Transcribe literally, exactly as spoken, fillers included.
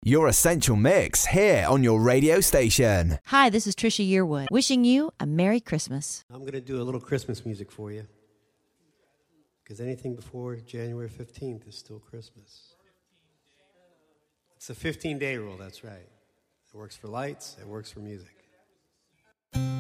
Your Essential Mix here on your radio station. Hi, this is Trisha Yearwood, wishing you a Merry Christmas. I'm going to do a little Christmas music for you, because anything before January fifteenth is still Christmas. It's a fifteen-day rule, that's right. It works for lights, it works for music.